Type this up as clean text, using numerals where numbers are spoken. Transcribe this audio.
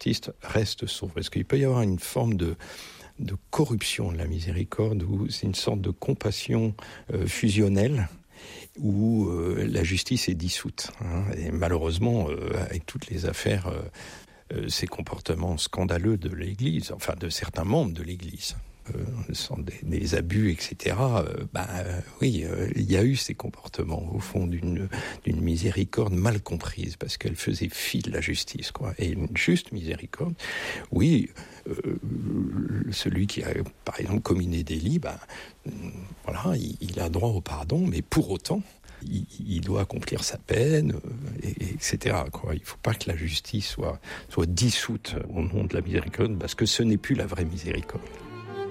justice reste sauve. Parce qu'il peut y avoir une forme de corruption de la miséricorde, où c'est une sorte de compassion fusionnelle, où la justice est dissoute. Et malheureusement, avec toutes les affaires, ces comportements scandaleux de l'Église, enfin de certains membres de l'Église, des abus, etc. Oui, il y a eu ces comportements au fond d'une miséricorde mal comprise, parce qu'elle faisait fi de la justice, quoi. Et une juste miséricorde, oui, celui qui a par exemple commis des délits, voilà, il a droit au pardon, mais pour autant il doit accomplir sa peine, etc., quoi. Il ne faut pas que la justice soit dissoute au nom de la miséricorde, parce que ce n'est plus la vraie miséricorde.